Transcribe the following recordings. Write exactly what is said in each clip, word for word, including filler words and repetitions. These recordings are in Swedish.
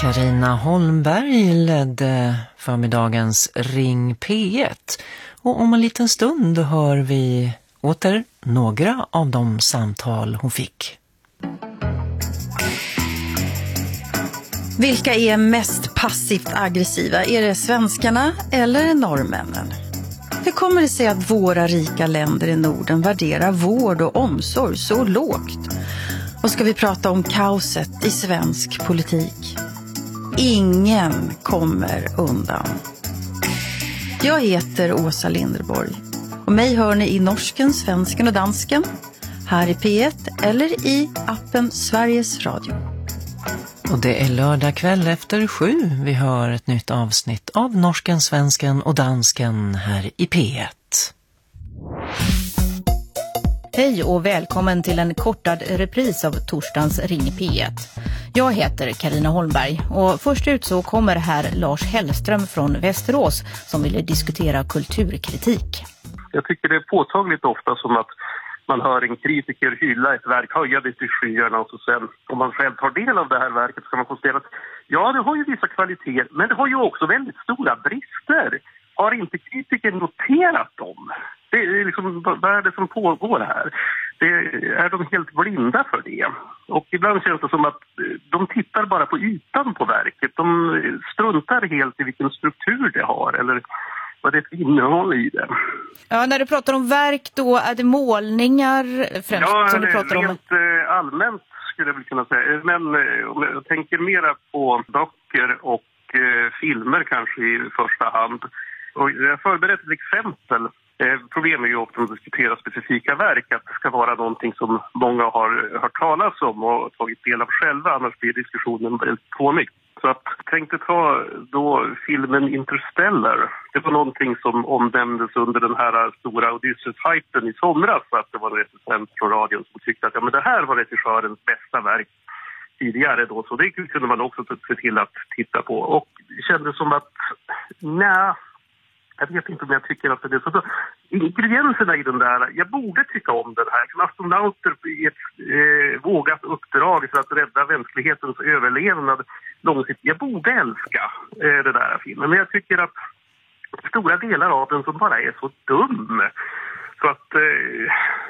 Carina Holmberg ledde förmiddagens Ring P ett. Och om en liten stund hör vi åter några av de samtal hon fick. Vilka är mest passivt aggressiva? Är det svenskarna eller norrmännen? Hur kommer det sig att våra rika länder i Norden värderar vård och omsorg så lågt? Och ska vi prata om kaoset i svensk politik? Ingen kommer undan. Jag heter Åsa Linderborg och mig hör ni i norsken, svensken och dansken, här i P ett eller i appen Sveriges Radio. Och det är lördag kväll efter sju. Vi hör ett nytt avsnitt av norsken, svensken och dansken här i P ett. Hej och välkommen till en kortad repris av torsdagens Ring P ett. Jag heter Carina Holmberg och först ut så kommer här Lars Hellström från Västerås som ville diskutera kulturkritik. Jag tycker det är påtagligt ofta som att man hör en kritiker hylla ett verk, höja det till skyarna och så sen om man själv tar del av det här verket ska man konstatera att ja, det har ju vissa kvaliteter men det har ju också väldigt stora brister. Har inte kritiker noterat dem? Det är liksom, vad är det som pågår här? Det är de helt blinda för det. Och ibland känns det som att de tittar bara på ytan på verket. De struntar helt i vilken struktur det har eller vad det är för innehåll i det. Ja, när du pratar om verk då är det målningar främst ja, som du pratar om? Ja, rent allmänt skulle jag väl kunna säga. Men om jag tänker mera på böcker och eh, filmer kanske i första hand. Och jag har förberett ett exempel. Eh, problemet är ju ofta att diskutera specifika verk, att det ska vara någonting som många har hört talas om och tagit del av själva, annars blir diskussionen väldigt fånig. Så att jag tänkte ta då filmen Interstellar. Det var någonting som omnämndes under den här stora Odysseus-hypen i somras, så att det var en recensent från radion som tyckte att ja, men det här var regissörens bästa verk tidigare då, så det kunde man också se till att titta på. Och det kändes som att nej, jag vet inte om jag tycker att det är så. så ingredienserna i den där, jag borde tycka om den här. Som astronauter i ett eh, vågat uppdrag för att rädda mänsklighetens överlevnad långsiktigt. Jag borde älska eh, det där filmen, men jag tycker att stora delar av den som bara är så dum så att eh,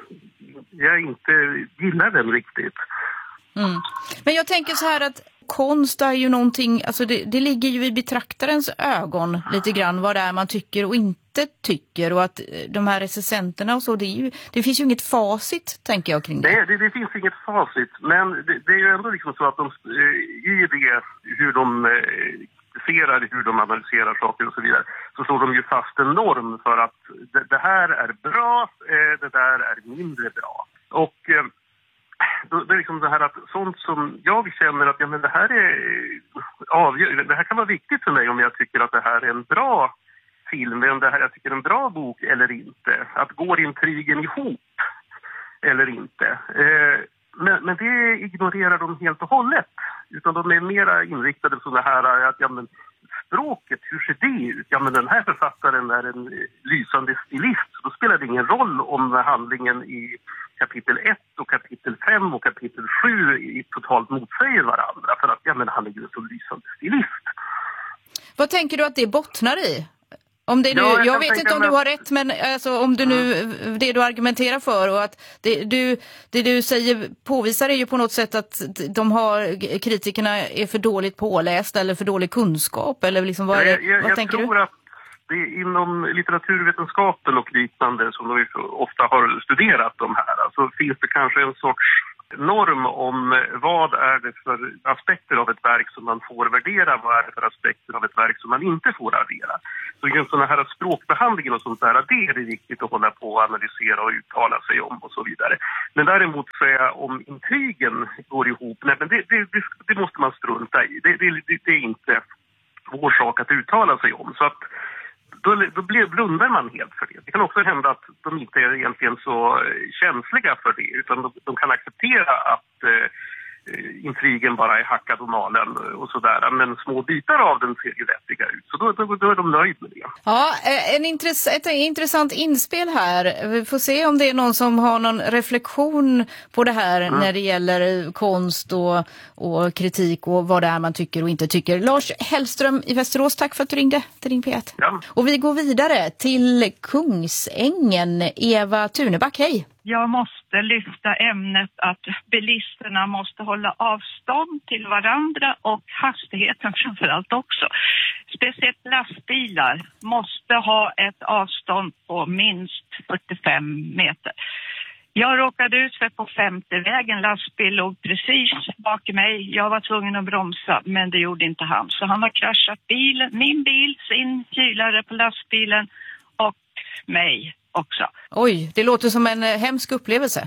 jag inte gillar den riktigt. Mm. Men jag tänker så här att konst är ju någonting, alltså det, det ligger ju i betraktarens ögon lite grann vad det är man tycker och inte tycker, och att de här recensenterna och så, det, är ju, det finns ju inget facit, tänker jag, kring det. Nej, det, det finns inget facit, men det, det är ju ändå liksom så att de, i det hur de ser, hur de analyserar saker och så vidare, så slår de ju fast en norm för att det, det här är bra, det där är mindre bra. Och det är liksom det här att sånt som jag känner att ja, men det här är avgör, det här kan vara viktigt för mig om jag tycker att det här är en bra film, om det här jag tycker är en bra bok eller inte. Att går intrigen ihop eller inte. Eh, men, men det ignorerar de helt och hållet. Utan de är mera inriktade på sådana här att ja, men språket, hur ser det ut? Ja, men den här författaren är en lysande stilist. Då spelar det ingen roll om handlingen i kapitel ett och kapitel fem och kapitel sju i totalt motsäger varandra. För att ja, men han är ju en så lysande stilist. Vad tänker du att det bottnar i? Om det nu, ja, jag jag vet inte om med... du har rätt, men alltså, om du nu, mm. det du argumenterar för och att det du, det du säger påvisar är ju på något sätt att de har, kritikerna är för dåligt pålästa eller för dålig kunskap, eller liksom vad, är det, jag, jag, vad jag tänker tror du? Att det är inom litteraturvetenskapen och liknande som de ofta har studerat de här, så alltså, finns det kanske en sorts norm om vad är det för aspekter av ett verk som man får värdera, vad är det för aspekter av ett verk som man inte får värdera. Så just sådana här språkbehandlingen och sånt där, det är det viktigt att hålla på och analysera och uttala sig om och så vidare. Men däremot så är om intrigen går ihop, nej, men det, det, det, det måste man strunta i. Det, det, det är inte vår sak att uttala sig om. Så att Då, då blundar man helt för det. Det kan också hända att de inte är egentligen så känsliga för det, utan de, de kan acceptera att eh, intrigen bara är hackad och malen och sådär. Men små bitar av den ser ju vettiga ut. Så då, då, då är de nöjd med det. Ja, en intress- ett intressant inspel här. Vi får se om det är någon som har någon reflektion på det här mm. när det gäller konst och, och kritik och vad det är man tycker och inte tycker. Lars Hellström i Västerås, tack för att du ringde till Ring P ett. Ja. Och vi går vidare till Kungsängen. Eva Tuneback, hej! Jag måste lyfta ämnet att bilisterna måste hålla avstånd till varandra och hastigheten framförallt också. Speciellt lastbilar måste ha ett avstånd på minst fyrtiofem meter. Jag råkade ut för på femte vägen, lastbil låg precis bak mig. Jag var tvungen att bromsa, men det gjorde inte han. Så han har kraschat bilen, min bil, sin kylare på lastbilen och mig också. Oj, det låter som en hemsk upplevelse.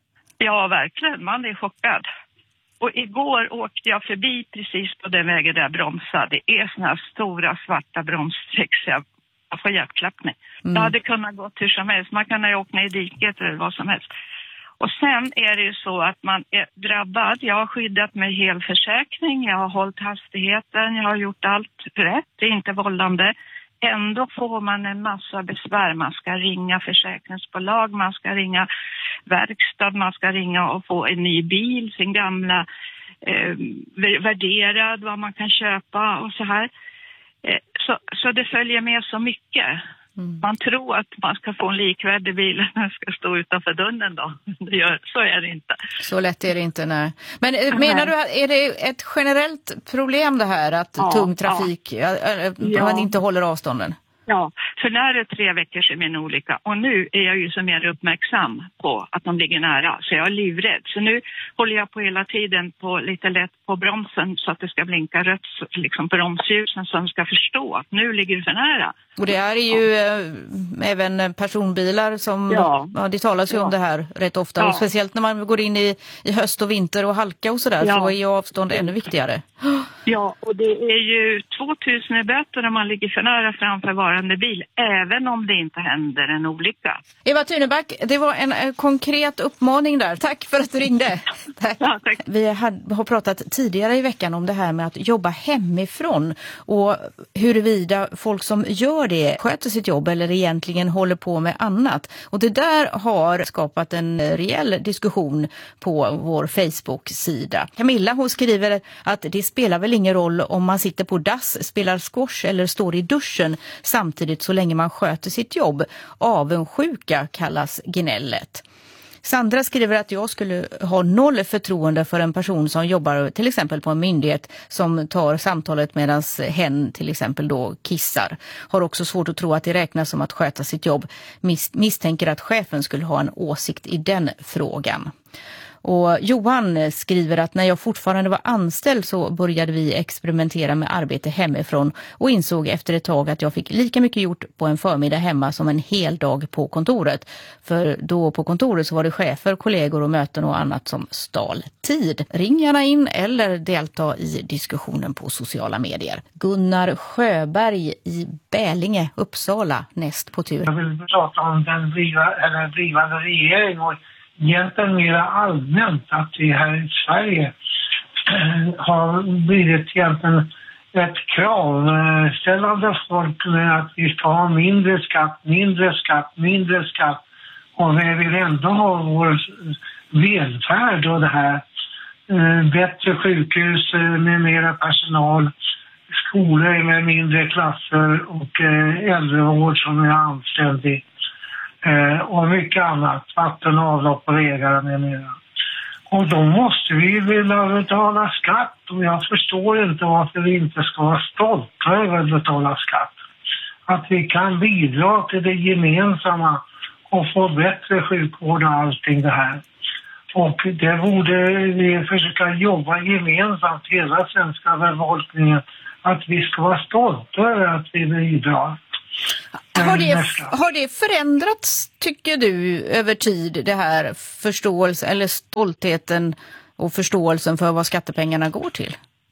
Ja, verkligen. Man är chockad. Och igår åkte jag förbi precis på den vägen där jag bromsade. Det är såna här stora svarta bromssträck så jag får hjärtklappning. Mm. Jag hade kunnat gå hur som helst. Man kan ha åkt ner i diket eller vad som helst. Och sen är det ju så att man är drabbad. Jag har skyddat mig helförsäkring. Jag har hållit hastigheten. Jag har gjort allt rätt. Det är inte vållande. Ändå får man en massa besvär. Man ska ringa försäkringsbolag, man ska ringa verkstad, man ska ringa och få en ny bil, sin gamla eh, värderad, vad man kan köpa och så här. Eh, så, så det följer med så mycket. Mm. Man tror att man ska få en likvärdig bil när man ska stå utanför dörren då. Det gör, så är det inte. Så lätt är det inte, nej. Men äh, menar du att är det ett generellt problem det här att ja, tung trafik, ja. Äh, man inte håller avstånden? Ja, för när det är tre veckor sedan min olycka och nu är jag ju så mer uppmärksam på att de ligger nära så jag är livrädd. Så nu håller jag på hela tiden på lite lätt på bromsen så att det ska blinka rött liksom på bromsljusen så de ska förstå att nu ligger det för nära. Och det här är ju ja. äh, även personbilar som, ja, ja det talas ju ja. om det här rätt ofta ja. och speciellt när man går in i, i höst och vinter och halka och sådär ja. så är ju avstånd ännu viktigare. Ja, och det är ju tvåtusen böter om man ligger för nära framför varande bil, även om det inte händer en olycka. Eva Tuneback, det var en eh, konkret uppmaning där. Tack för att du ringde. Tack. Ja, tack. Vi har, har pratat tidigare i veckan om det här med att jobba hemifrån och huruvida folk som gör det sköter sitt jobb eller egentligen håller på med annat. Och det där har skapat en rejäl diskussion på vår Facebook-sida. Camilla, hon skriver att det spelar väl ingen roll om man sitter på dass, spelar squash eller står i duschen samtidigt så länge man sköter sitt jobb. Avundsjuka kallas gnället. Sandra skriver att jag skulle ha noll förtroende för en person som jobbar till exempel på en myndighet som tar samtalet medan hen till exempel då kissar. Har också svårt att tro att det räknas som att sköta sitt jobb. Mis- misstänker att chefen skulle ha en åsikt i den frågan. Och Johan skriver att när jag fortfarande var anställd så började vi experimentera med arbete hemifrån och insåg efter ett tag att jag fick lika mycket gjort på en förmiddag hemma som en hel dag på kontoret. För då på kontoret så var det chefer, kollegor och möten och annat som stal tid. Ring gärna in eller delta i diskussionen på sociala medier. Gunnar Sjöberg i Bälinge, Uppsala, näst på tur. Jag vill prata om den driva, eller drivande regering och egentligen mer allmänt att vi här i Sverige äh, har blivit egentligen ett kravställande folk med att vi ska ha mindre skatt, mindre skatt, mindre skatt och vi vill ändå ha vår välfärd och det här. Äh, bättre sjukhus med mera personal, skolor med mindre klasser och äh, äldrevård som är anställd i. Eh, och mycket annat, vatten, avlopp och vägar med mera. Och då måste vi vilja betala skatt och jag förstår inte varför vi inte ska vara stolta över att betala skatt. Att vi kan bidra till det gemensamma och få bättre sjukvård och allting det här. Och det borde vi försöka jobba gemensamt, hela svenska befolkningen, att vi ska vara stolta över att vi bidrar. Har det, har det förändrats, tycker du, över tid, det här förståelsen eller stoltheten och förståelsen för vad skattepengarna går till?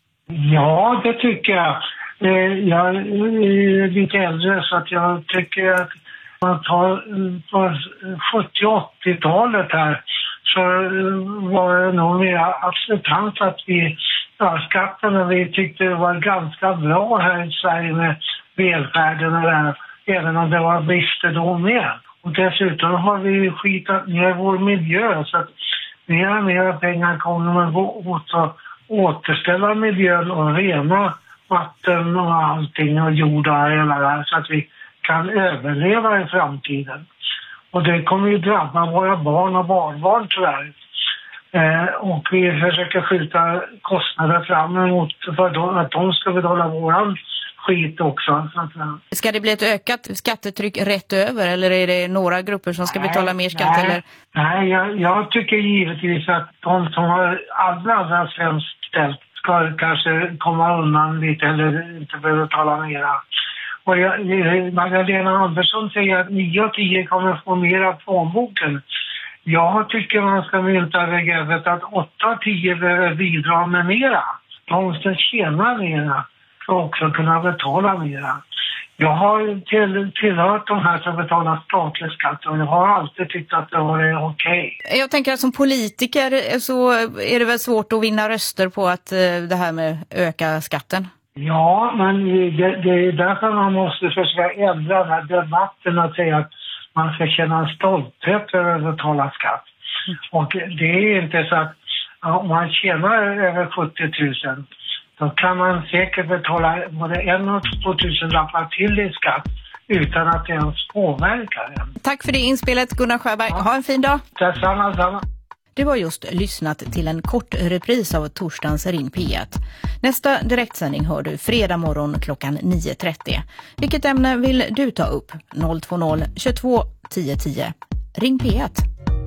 Ja, det tycker jag. Jag är lite äldre så att jag tycker att man tar på sjuttio-åttiotalet här så var det nog mer acceptans att vi, ja, skatterna, vi tyckte det var ganska bra här i Sverige med välfärden och det här, även om det var brister då med. Och dessutom har vi skitat ner vår miljö, så att mer och mer pengar kommer man gå åt att återställa miljön och rena vatten och allting och jord och hela det här, så att vi kan överleva i framtiden. Och det kommer ju drabba våra barn och barnbarn tyvärr. Eh, och vi försöker skjuta kostnader fram emot för att de ska betala våran skit också. Så att, ja. Ska det bli ett ökat skattetryck rätt över, eller är det några grupper som ska betala mer skatt? Nej, eller? nej jag, jag tycker givetvis att de som har allra, allra sämst ställt ska kanske komma undan lite eller inte behöva betala mera. Och jag, Magdalena Andersson säger att nio av tio kommer få mer av plånboken. Jag tycker man ska mynta begreppet att åtta av tio behöver bidra med mera. De som tjänar mera ska också kunna betala mera. Jag har till, tillhört de här som betalar statlig skatt och jag har alltid tyckt att det var okej. Okay. Jag tänker att som politiker så är det väl svårt att vinna röster på att det här med öka skatten. Ja, men det, det är därför man måste försöka ändra den här debatten och säga att man ska känna en stolthet över att betala skatt. Mm. Och det är inte så att om man tjänar över sjuttio tusen då kan man säkert betala både en och två tusen lappar till i skatt utan att det ens påverkar den. Tack för det inspelet, Gunnar Sjöberg. Ja. Ha en fin dag. Detsamma, detsamma. Du har just lyssnat till en kort repris av torsdagens Ring P ett. Nästa direktsändning hör du fredag morgon klockan nio trettio. Vilket ämne vill du ta upp? noll två noll tjugotvå tio tio. Ring P ett.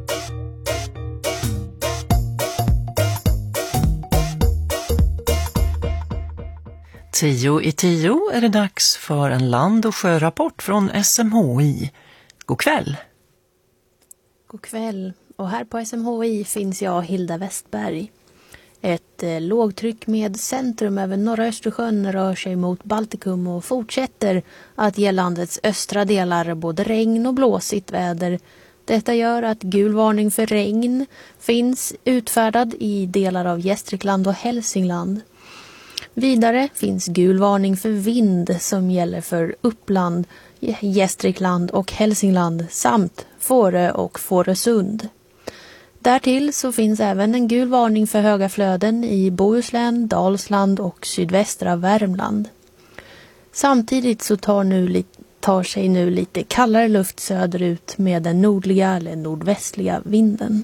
Tio i tio är det dags för en land- och sjörapport från S M H I. God kväll! God kväll! Och här på S M H I finns jag, Hilda Westberg. Ett eh, lågtryck med centrum över norra Östersjön rör sig mot Baltikum och fortsätter att ge landets östra delar både regn och blåsigt väder. Detta gör att gul varning för regn finns utfärdad i delar av Gästrikland och Hälsingland. Vidare finns gul varning för vind som gäller för Uppland, Gästrikland och Hälsingland samt Fårö och Fårösund. Därtill så finns även en gul varning för höga flöden i Bohuslän, Dalsland och sydvästra Värmland. Samtidigt så tar, nu, tar sig nu lite kallare luft söderut med den nordliga eller nordvästliga vinden.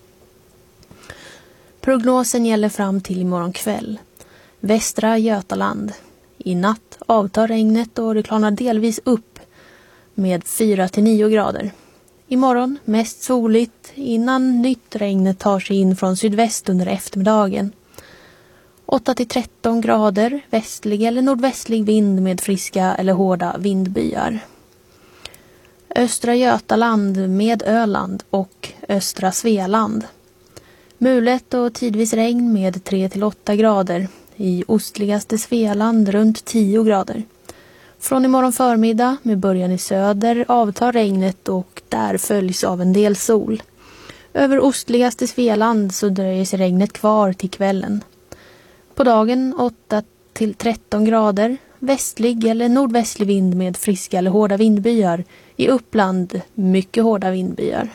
Prognosen gäller fram till imorgon kväll. Västra Götaland. I natt avtar regnet och det klarnar delvis upp med fyra till nio grader. Imorgon mest soligt innan nytt regnet tar sig in från sydväst under eftermiddagen. åtta till tretton grader, västlig eller nordvästlig vind med friska eller hårda vindbyar. Östra Götaland med Öland och östra Svealand. Mulet och tidvis regn med tre till åtta grader. I ostligaste Svealand runt tio grader. Från imorgon förmiddag med början i söder avtar regnet och där följs av en del sol. Över ostligaste Svealand så dröjer sig regnet kvar till kvällen. På dagen åtta till tretton grader, västlig eller nordvästlig vind med friska eller hårda vindbyar. I Uppland mycket hårda vindbyar.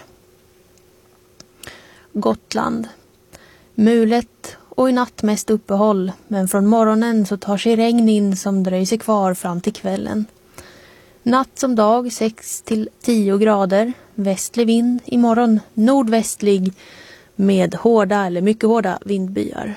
Gotland. Mulet och i natt mest uppehåll, men från morgonen så tar sig regn in som dröjer sig kvar fram till kvällen. Natt som dag sex till tio grader, västlig vind, imorgon nordvästlig med hårda eller mycket hårda vindbyar.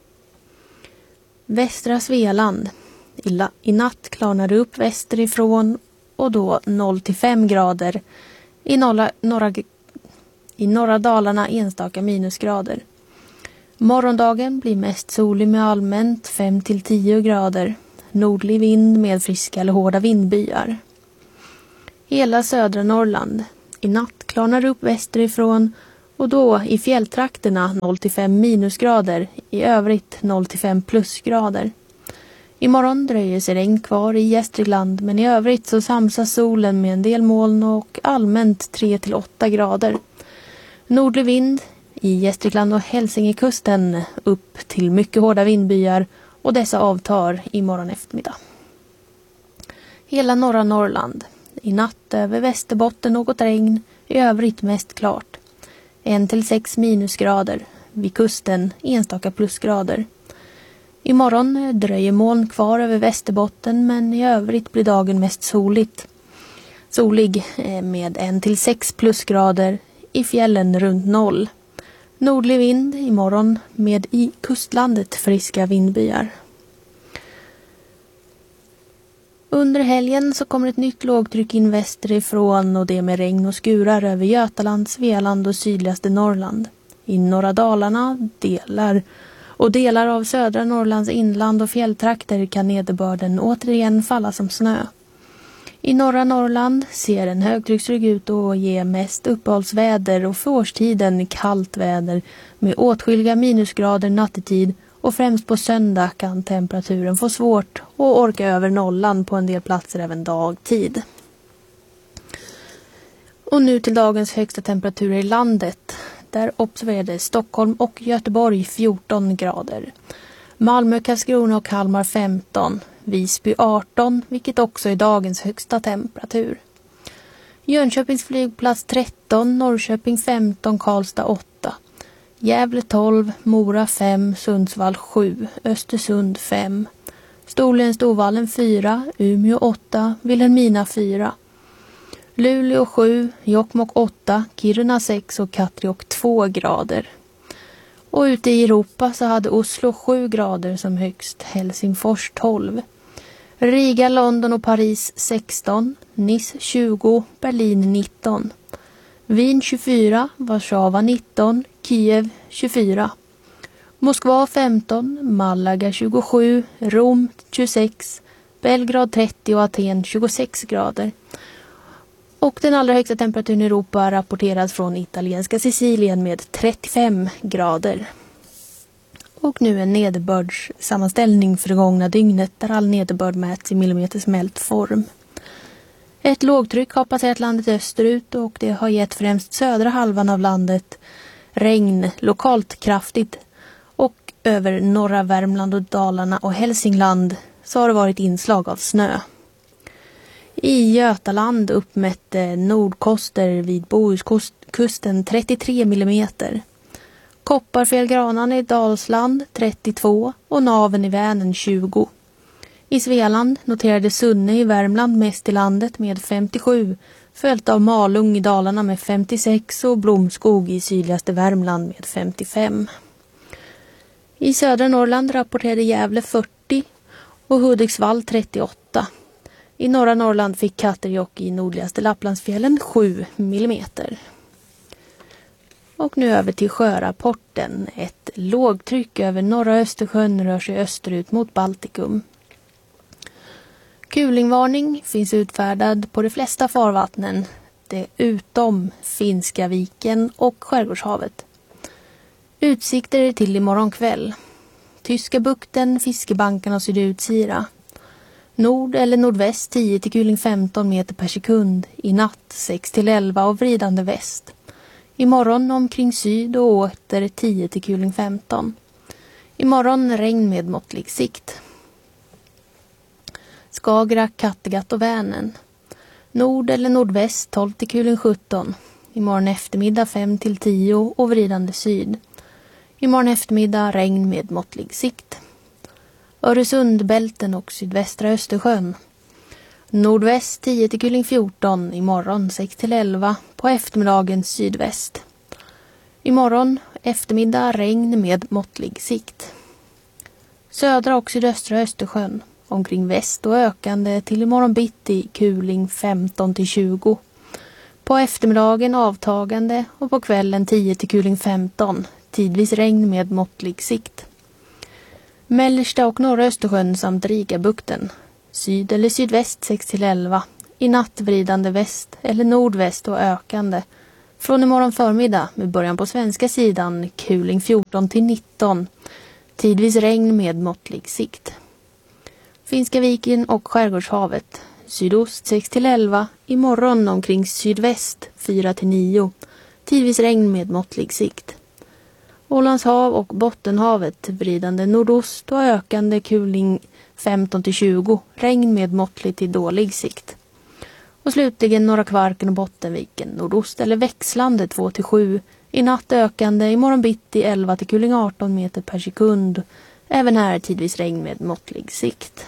Västra Svealand. I, la- i natt klarnar det upp västerifrån och då noll till fem grader. I norra, norra, i norra Dalarna enstaka minusgrader. Morgondagen blir mest solig med allmänt fem till tio grader. Nordlig vind med friska eller hårda vindbyar. Hela södra Norrland. I natt klarnar det upp västerifrån och då i fjälltrakterna noll till fem minusgrader. I övrigt noll till fem plusgrader. Imorgon dröjer sig regn kvar i Gästrikland, men i övrigt så samsas solen med en del moln och allmänt tre till åtta grader. Nordlig vind i Gästrikland och Hälsingekusten upp till mycket hårda vindbyar och dessa avtar imorgon eftermiddag. Hela norra Norrland. I natt över Västerbotten något regn, i övrigt mest klart. en till sex minusgrader, vid kusten enstaka plusgrader. Imorgon dröjer moln kvar över Västerbotten, men i övrigt blir dagen mest soligt. Solig med en till sex plusgrader, i fjällen runt noll. Nordlig vind imorgon med i kustlandet friska vindbyar. Under helgen så kommer ett nytt lågtryck in västerifrån och det med regn och skurar över Götaland, Svealand och sydligaste Norrland. I norra Dalarna delar och delar av södra Norrlands inland och fjälltrakter kan nederbörden återigen falla som snö. I norra Norrland ser en högtrycksrygg ut att ge mest uppehållsväder och för årstiden kallt väder med åtskilliga minusgrader nattetid, och främst på söndag kan temperaturen få svårt att orka över nollan på en del platser även dagtid. Och nu till dagens högsta temperaturer i landet. Där observerade Stockholm och Göteborg fjorton grader. Malmö, Karlskrona och Kalmar femton. Visby arton, vilket också är dagens högsta temperatur. Jönköpings flygplats tretton, Norrköping femton, Karlstad åtta. Gävle tolv, Mora fem, Sundsvall sju, Östersund fem. Storlien Storvallen fyra, Umeå åtta, Vilhelmina fyra. Luleå sju, Jokkmokk åtta, Kiruna sex och Kattegatt två grader. Och ute i Europa så hade Oslo sju grader som högst, Helsingfors tolv. Riga, London och Paris sexton, Nice tjugo, Berlin nitton. Wien tjugofyra, Warszawa nitton, Kiev tjugofyra. Moskva femton, Malaga tjugosju, Rom tjugosex, Belgrad trettio och Aten tjugosex grader. Och den allra högsta temperaturen i Europa rapporteras från italienska Sicilien med trettiofem grader. Och nu en nederbördssammanställning för det gångna dygnet där all nederbörd mäts i millimetersmält form. Ett lågtryck har passerat landet österut och det har gett främst södra halvan av landet regn, lokalt kraftigt, och över norra Värmland och Dalarna och Hälsingland så har det varit inslag av snö. I Götaland uppmätte Nordkoster vid Bohuskusten trettiotre millimeter. Kopparfjällgranan i Dalsland trettiotvå och Naven i Vänern tjugo. I Svealand noterade Sunne i Värmland mest i landet med femtiosju, följt av Malung i Dalarna med femtiosex och Blomskog i sydligaste Värmland med femtiofem. I södra Norrland rapporterade Gävle fyrtio och Hudiksvall trettioåtta. I norra Norrland fick Kattegatt i nordligaste Lapplandsfjällen sju millimeter. Och nu över till sjörapporten. Ett lågtryck över norra Östersjön rör sig österut mot Baltikum. Kulingvarning finns utfärdad på de flesta farvattnen, det utom Finska viken och Skärgårdshavet. Utsikter till imorgon kväll. Tyska bukten, Fiskebankarna och Sydutsira. Nord eller nordväst tio till kuling femton meter per sekund. I natt sex till elva och vridande väst. Imorgon omkring syd och åter tio till kuling femton. Imorgon regn med måttlig sikt. Skagerrak, Kattegatt och Vänern. Nord eller nordväst tolv till kuling sjutton. Imorgon eftermiddag fem till tio och vridande syd. Imorgon eftermiddag regn med måttlig sikt. Öresundbälten och sydvästra Östersjön. Nordväst tio till kuling fjorton, imorgon sex till elva, på eftermiddagen sydväst. Imorgon eftermiddag regn med måttlig sikt. Södra och sydöstra Östersjön, omkring väst och ökande till imorgon bitti kuling femton till tjugo. På eftermiddagen avtagande och på kvällen tio till kuling femton, tidvis regn med måttlig sikt. Mellersta och norra Östersjön samt Rigabukten. Syd eller sydväst sex till elva. I natt vridande väst eller nordväst och ökande. Från imorgon förmiddag med början på svenska sidan kuling fjorton till nitton. Tidvis regn med måttlig sikt. Finska viken och Skärgårdshavet. Sydost sex till elva. Imorgon omkring sydväst fyra till nio. Tidvis regn med måttlig sikt. Ålands hav och Bottenhavet vridande nordost och ökande kuling femton till tjugo, regn med måttlig till dålig sikt. Och slutligen Norra Kvarken och Bottenviken, nordost eller växlande två till sju, i natt ökande, imorgon bitti elva till kuling arton meter per sekund. Även här tidvis regn med måttlig sikt.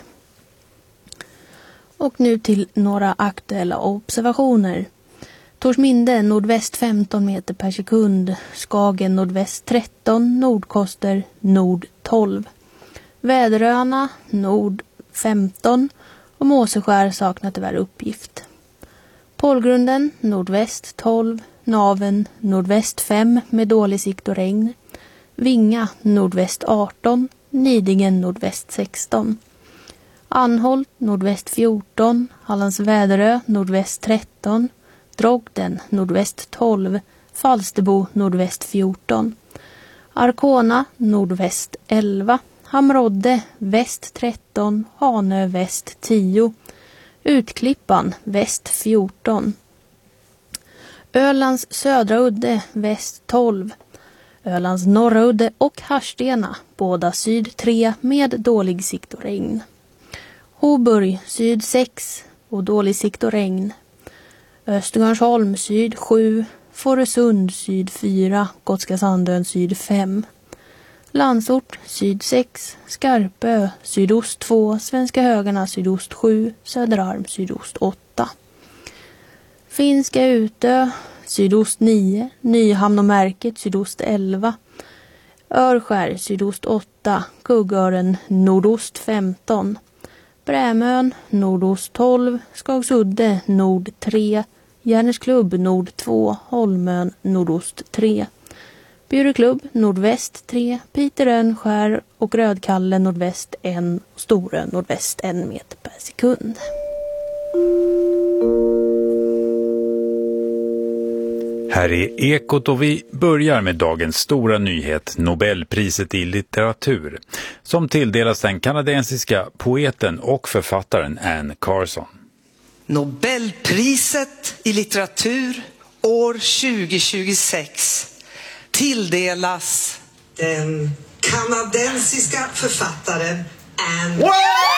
Och nu till några aktuella observationer. Torsminde nordväst femton meter per sekund, Skagen nordväst tretton, Nordkoster nord tolv. Väderöarna nord femton och Måseskär saknar tyvärr uppgift. Polgrunden nordväst tolv, Naven nordväst fem med dålig sikt och regn. Vinga nordväst arton, Nidingen nordväst sexton. Anholt nordväst fjorton, Hallands Väderö nordväst tretton, Drogden nordväst tolv, Falsterbo nordväst fjorton. Arkona nordväst elva, Hamrodde väst tretton, Hanö väst tio, Utklippan väst fjorton. Ölands södra udde väst tolv, Ölands norra udde och Harstena båda syd tre med dålig sikt och regn. Hoburg syd sex och dålig sikt och regn. Östergarnsholm syd sju, Fårösund syd fyra, Gotska Sandön syd fem. Landsort syd sex, Skarpö sydost två, Svenska Högarna sydost sju, Söderarm sydost åtta. Finska Utö sydost nio, Nyhamn och Märket sydost elva. Örskär sydost åtta, Kuggören nordost femton. Brämön nordost tolv, Skagsudde nord tre, Järnesklubb nord två, Holmön nordost tre. Bjureklubb nordväst tre, Piterön skär och Rödkalle nordväst en och Storö nordväst en meter per sekund. Här är Ekot och vi börjar med dagens stora nyhet, Nobelpriset i litteratur, som tilldelas den kanadensiska poeten och författaren Anne Carson. Nobelpriset i litteratur år tjugohundratjugosex tilldelas den kanadensiska författaren Anne.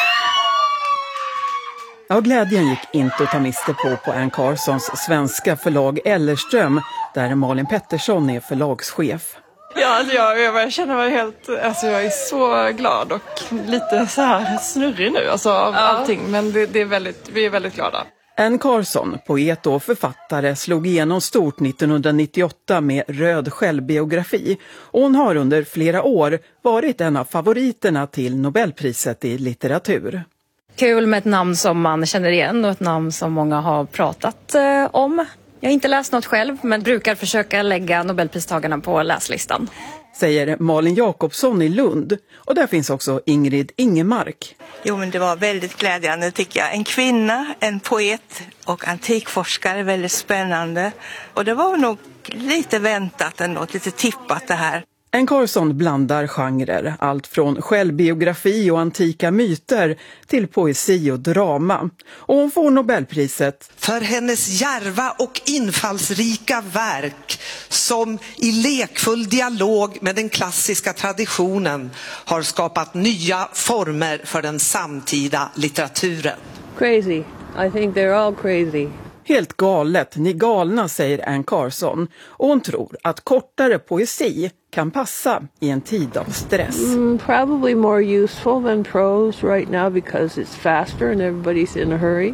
Ja, glädjen gick inte att ta miste på på Anne Carsons svenska förlag Ellerström, där Malin Pettersson är förlagschef. Ja, alltså jag, jag känner mig helt, alltså jag är så glad och lite så här snurrig nu alltså av ja. allting, men det, det är väldigt, vi är väldigt glada. Anne Carson, poet och författare, slog igenom stort nittonhundranittioåtta med Röd självbiografi och hon har under flera år varit en av favoriterna till Nobelpriset i litteratur. Kul med ett namn som man känner igen och ett namn som många har pratat eh, om. Jag har inte läst något själv men brukar försöka lägga Nobelpristagarna på läslistan. Säger Malin Jakobsson i Lund. Och där finns också Ingrid Ingemark. Jo, men det var väldigt glädjande tycker jag. En kvinna, en poet och antikforskare, väldigt spännande. Och det var nog lite väntat ändå, lite tippat det här. Anne Carson blandar genrer, allt från självbiografi och antika myter till poesi och drama. Och hon får Nobelpriset för hennes djärva och infallsrika verk som i lekfull dialog med den klassiska traditionen har skapat nya former för den samtida litteraturen. Crazy. I think they're all crazy. Helt galet, ni galna, säger Anne Carson. Och hon tror att kortare poesi kan passa i en tid av stress. Mm, probably more useful than prose right now because it's faster and everybody's in a hurry.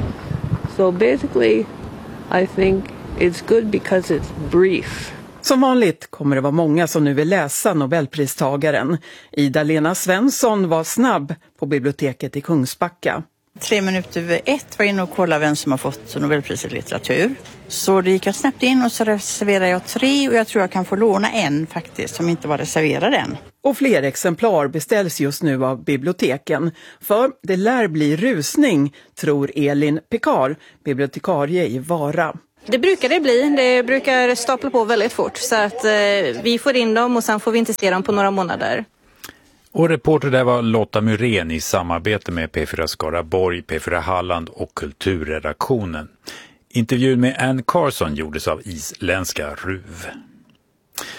So basically I think it's good because it's brief. Som vanligt kommer det vara många som nu vill läsa Nobelpristagaren. Ida-Lena Svensson var snabb på biblioteket i Kungsbacka. Tre minuter över ett var inne och kollade vem som har fått Nobelpriset i litteratur. Så det gick jag snabbt in och så reserverade jag tre och jag tror jag kan få låna en faktiskt som inte var reserverad än. Och fler exemplar beställs just nu av biblioteken. För det lär bli rusning, tror Elin Pekar, bibliotekarie i Vara. Det brukar det bli. Det brukar stapla på väldigt fort så att eh, vi får in dem och sen får vi inte se dem på några månader. Och reporter där var Lotta Myrén i samarbete med P fyra Skaraborg, P fyra Halland och Kulturredaktionen. Intervjun med Anne Carson gjordes av isländska R U V.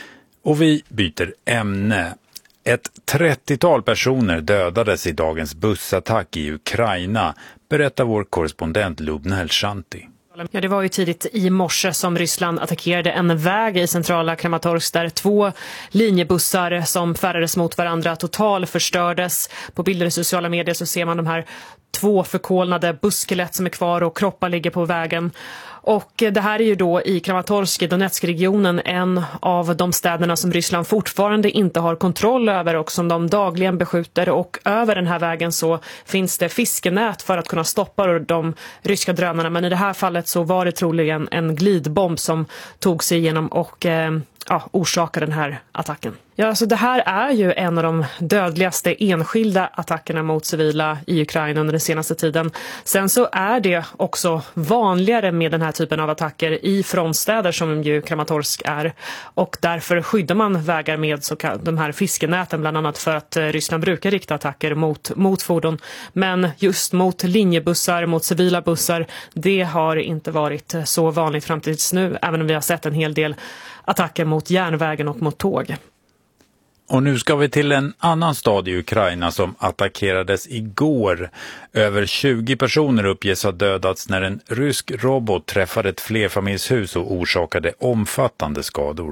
Och vi byter ämne. Ett trettiotal personer dödades i dagens bussattack i Ukraina, berättar vår korrespondent Lubna El-Shanti. Ja, det var ju tidigt i morse som Ryssland attackerade en väg i centrala Kramatorsk där två linjebussar som färdades mot varandra total förstördes. På bilder i sociala medier så ser man de här två förkolnade busskelett som är kvar och kroppar ligger på vägen. Och det här är ju då i Kramatorsk i Donetsk-regionen, en av de städerna som Ryssland fortfarande inte har kontroll över och som de dagligen beskjuter. Och över den här vägen så finns det fiskenät för att kunna stoppa de ryska drönarna. Men i det här fallet så var det troligen en glidbomb som tog sig igenom och eh, ja, orsakade den här attacken. Ja, alltså det här är ju en av de dödligaste enskilda attackerna mot civila i Ukraina under den senaste tiden. Sen så är det också vanligare med den här typen av attacker i frontstäder som ju Kramatorsk är. Och därför skyddar man vägar med så kallade, de här fiskenäten bland annat för att Ryssland brukar rikta attacker mot, mot fordon. Men just mot linjebussar, mot civila bussar, det har inte varit så vanligt fram tills nu. Även om vi har sett en hel del attacker mot järnvägen och mot tåg. Och nu ska vi till en annan stad i Ukraina som attackerades igår. Över tjugo personer uppges ha dödats när en rysk robot träffade ett flerfamiljshus och orsakade omfattande skador.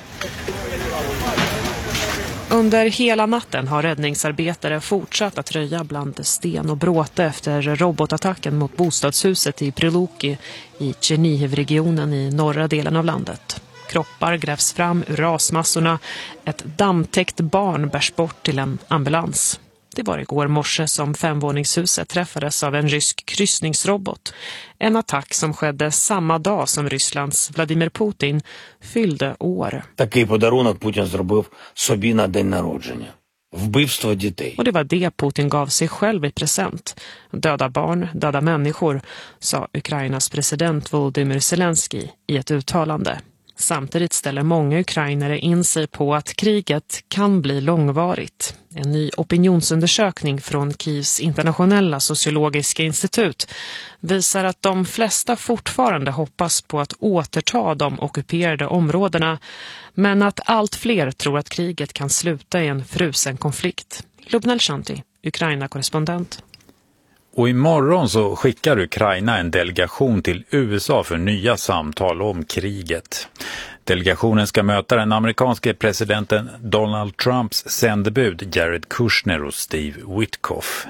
Under hela natten har räddningsarbetare fortsatt att röja bland sten och bråte efter robotattacken mot bostadshuset i Priluki i Chernihiv-regionen i norra delen av landet. Kroppar grävs fram ur rasmassorna. Ett dammtäckt barn bärs bort till en ambulans. Det var igår morse som femvåningshuset träffades av en rysk kryssningsrobot. En attack som skedde samma dag som Rysslands Vladimir Putin fyllde år. Такий подарунок Путін зробив собі на день народження. Вбивство дітей. Och det var det Putin gav sig själv i present. Döda barn, döda människor, sa Ukrainas president Volodymyr Zelensky i ett uttalande. Samtidigt ställer många ukrainare in sig på att kriget kan bli långvarigt. En ny opinionsundersökning från Kievs internationella sociologiska institut visar att de flesta fortfarande hoppas på att återta de ockuperade områdena, men att allt fler tror att kriget kan sluta i en frusen konflikt. Lubna El-Shanti, Ukraina-korrespondent. Och imorgon så skickar Ukraina en delegation till U S A för nya samtal om kriget. Delegationen ska möta den amerikanske presidenten Donald Trumps sändebud Jared Kushner och Steve Witkoff.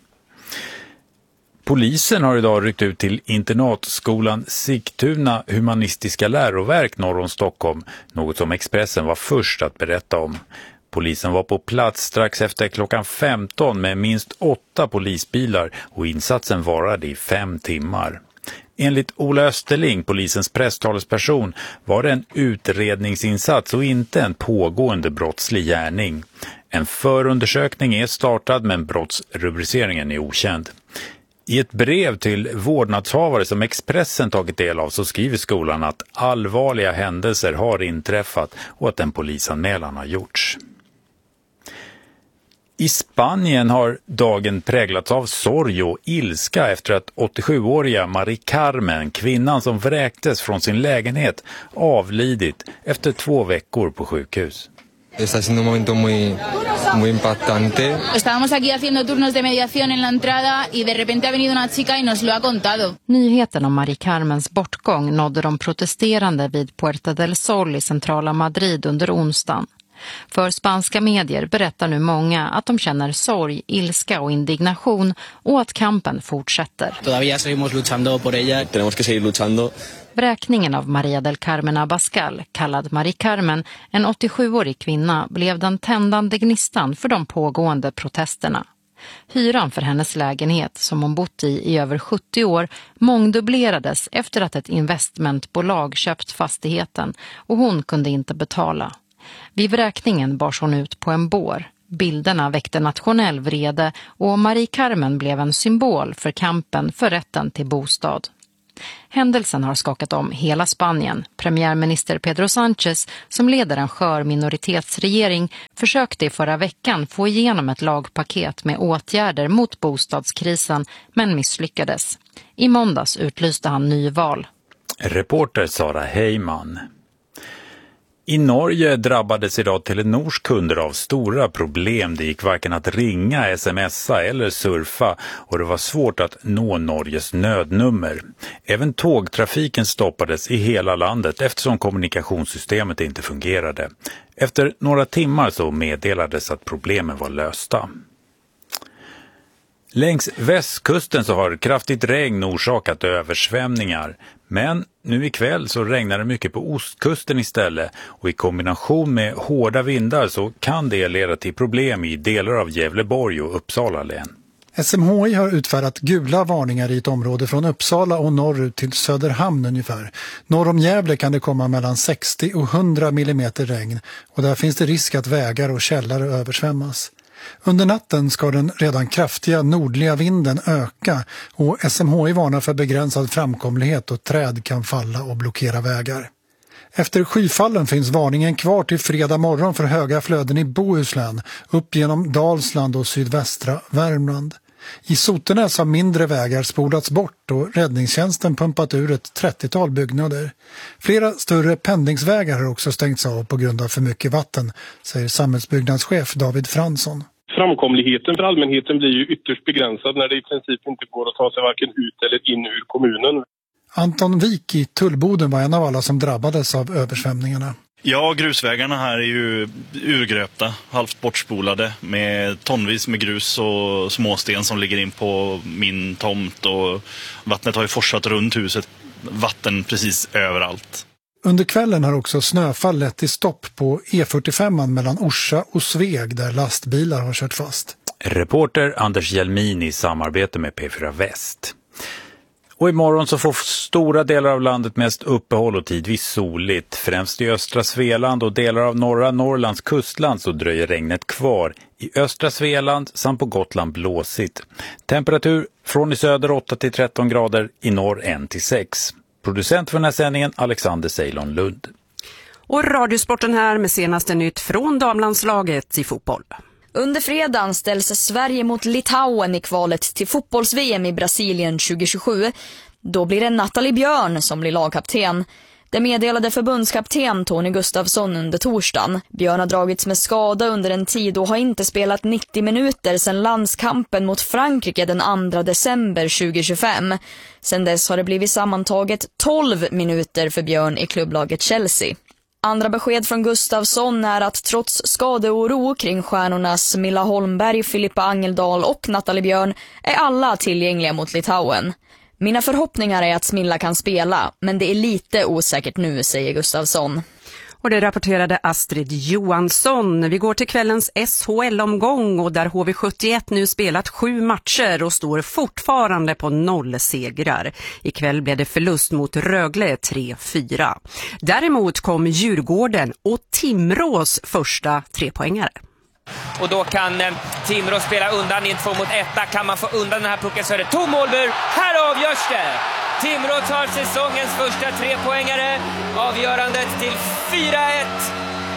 Polisen har idag ryckt ut till internatskolan Sigtuna humanistiska läroverk norr om Stockholm, något som Expressen var först att berätta om. Polisen var på plats strax efter klockan femton med minst åtta polisbilar och insatsen varade i fem timmar. Enligt Ola Österling, polisens presstalesperson, var det en utredningsinsats och inte en pågående brottslig gärning. En förundersökning är startad men brottsrubriceringen är okänd. I ett brev till vårdnadshavare som Expressen tagit del av så skriver skolan att allvarliga händelser har inträffat och att en polisanmälan har gjorts. I Spanien har dagen präglats av sorg och ilska efter att åttiosjuåriga Mari Carmen, kvinnan som vräktes från sin lägenhet, avlidit efter två veckor på sjukhus. Está siendo un momento muy, muy impactante. Estábamos aquí haciendo turnos de mediación en la entrada y de repente ha venido una chica y nos lo ha contado. Nyheten om Mari Carmens bortgång nådde de protesterande vid Puerta del Sol i centrala Madrid under onsdagen. För spanska medier berättar nu många att de känner sorg, ilska och indignation och att kampen fortsätter. Todavía seguimos luchando por ella. Tenemos que seguir luchando. Vräkningen av Maria del Carmen Abascal, kallad Mari Carmen, en åttiosjuårig kvinna, blev den tändande gnistan för de pågående protesterna. Hyran för hennes lägenhet, som hon bott i i över sjuttio år, mångdubblerades efter att ett investmentbolag köpt fastigheten och hon kunde inte betala. Vid vräkningen bars hon ut på en bår. Bilderna väckte nationell vrede och Mari Carmen blev en symbol för kampen för rätten till bostad. Händelsen har skakat om hela Spanien. Premiärminister Pedro Sánchez, som leder en skör minoritetsregering, försökte i förra veckan få igenom ett lagpaket med åtgärder mot bostadskrisen, men misslyckades. I måndags utlyste han nyval. Reporter Sara Heyman. I Norge drabbades idag Telenors kunder av stora problem. Det gick varken att ringa, smsa eller surfa och det var svårt att nå Norges nödnummer. Även tågtrafiken stoppades i hela landet eftersom kommunikationssystemet inte fungerade. Efter några timmar så meddelades att problemen var lösta. Längs västkusten så har kraftigt regn orsakat översvämningar. Men nu ikväll så regnar det mycket på ostkusten istället och i kombination med hårda vindar så kan det leda till problem i delar av Gävleborg och Uppsala län. S M H I har utfärdat gula varningar i ett område från Uppsala och norrut till Söderhamn ungefär. Norr om Gävle kan det komma mellan sextio och hundra millimeter regn och där finns det risk att vägar och källare översvämmas. Under natten ska den redan kraftiga nordliga vinden öka och S M H I varnar för begränsad framkomlighet och träd kan falla och blockera vägar. Efter skyfallen finns varningen kvar till fredag morgon för höga flöden i Bohuslän, upp genom Dalsland och sydvästra Värmland. I Sotenäs har mindre vägar spolats bort och räddningstjänsten pumpat ur ett trettiotal byggnader. Flera större pendlingsvägar har också stängts av på grund av för mycket vatten, säger samhällsbyggnadschef David Fransson. Framkomligheten för allmänheten blir ju ytterst begränsad när det i princip inte går att ta sig varken ut eller in ur kommunen. Anton Wik i Tullboden var en av alla som drabbades av översvämningarna. Ja, grusvägarna här är ju urgröpta, halvt bortspolade med tonvis med grus och småsten som ligger in på min tomt och vattnet har ju forsat runt huset, vatten precis överallt. Under kvällen har också snöfall lett till stopp på E fyrtiofem mellan Orsa och Sveg där lastbilar har kört fast. Reporter Anders Hjelmin i samarbete med P fyra Väst. Och imorgon så får stora delar av landet mest uppehåll och tidvis soligt. Främst i östra Svealand och delar av norra Norrlands kustland så dröjer regnet kvar. I östra Svealand samt på Gotland blåsigt. Temperatur från i söder åtta till tretton grader, i norr ett till sex. Producent för den här sändningen Alexander Ceylon Lund. Och Radiosporten här med senaste nytt från damlandslaget i fotboll. Under fredagen ställs Sverige mot Litauen i kvalet till fotbolls-V M i Brasilien tjugo tjugosju. Då blir det Nathalie Björn som blir lagkapten. Det meddelade förbundskapten Tony Gustafsson under torsdagen. Björn har dragits med skada under en tid och har inte spelat nittio minuter sedan landskampen mot Frankrike den andra december tjugo tjugofem. Sedan dess har det blivit sammantaget tolv minuter för Björn i klubblaget Chelsea. Andra besked från Gustafsson är att trots skadeoro kring stjärnorna Smilla Holmberg, Filippa Angeldal och Nathalie Björn är alla tillgängliga mot Litauen. Mina förhoppningar är att Smilla kan spela, men det är lite osäkert nu, säger Gustafsson. Och det rapporterade Astrid Johansson. Vi går till kvällens S H L-omgång och där H V sjuttioett nu spelat sju matcher och står fortfarande på noll segrar. Ikväll blev det förlust mot Rögle tre fyra. Däremot kom Djurgården och Timrås första trepoängare. Och då kan eh, Timrå spela undan i en två mot etta. Kan man få undan den här pucken så är det tom målbur. Här avgörs det! Timrå tar säsongens första trepoängare. Avgörandet till fyra ett.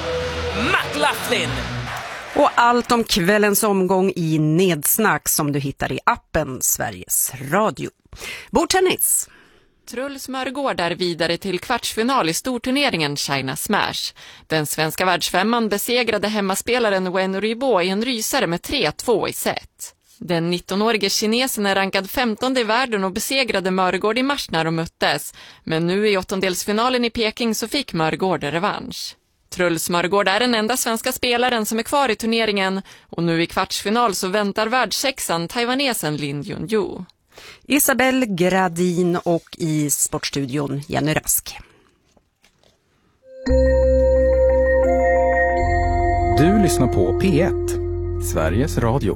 Matt Laughlin. Och allt om kvällens omgång i Nedsnack som du hittar i appen Sveriges Radio. Bordtennis. Truls Mörgård är vidare till kvartsfinal i storturneringen China Smash. Den svenska världsfemman besegrade hemmaspelaren Wen Ruibo i en rysare med tre två i set. Den nittonårige kinesen är rankad femtonde i världen och besegrade Mörgård i mars när de möttes. Men nu i åttondelsfinalen i Peking så fick Mörgård revansch. Truls Mörgård är den enda svenska spelaren som är kvar i turneringen och nu i kvartsfinal så väntar världssexan taiwanesen Lin Junju. Isabel Gradin och i Sportstudion Jenny Rask. Du lyssnar på P ett, Sveriges Radio.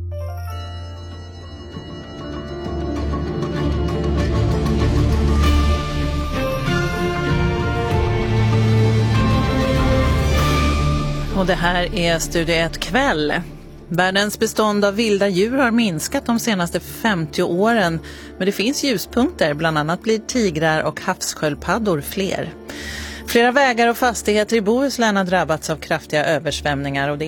Och det här är Studio ett kväll. Världens bestånd av vilda djur har minskat de senaste femtio åren, men det finns ljuspunkter, bland annat blir tigrar och havssköldpaddor fler. Flera vägar och fastigheter i Bohuslän har drabbats av kraftiga översvämningar och det